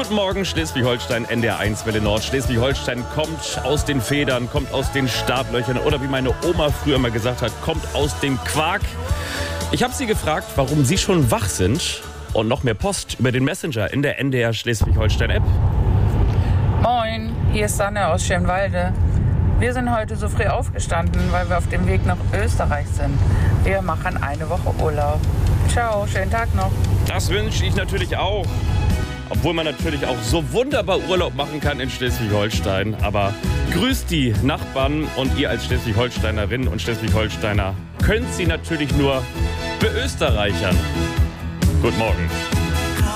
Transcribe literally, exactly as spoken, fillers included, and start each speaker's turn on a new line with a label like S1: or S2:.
S1: Guten Morgen, Schleswig-Holstein, N D R eins Welle Nord. Schleswig-Holstein kommt aus den Federn, kommt aus den Startlöchern oder wie meine Oma früher mal gesagt hat, kommt aus dem Quark. Ich habe sie gefragt, warum sie schon wach sind und noch mehr Post über den Messenger in der N D R Schleswig-Holstein-App.
S2: Moin, hier ist Sanne aus Schönwalde. Wir sind heute so früh aufgestanden, weil wir auf dem Weg nach Österreich sind. Wir machen eine Woche Urlaub. Ciao, schönen Tag noch.
S1: Das wünsche ich natürlich auch. Obwohl man natürlich auch so wunderbar Urlaub machen kann in Schleswig-Holstein. Aber grüßt die Nachbarn und ihr als Schleswig-Holsteinerinnen und Schleswig-Holsteiner könnt sie natürlich nur beösterreichern. Guten Morgen.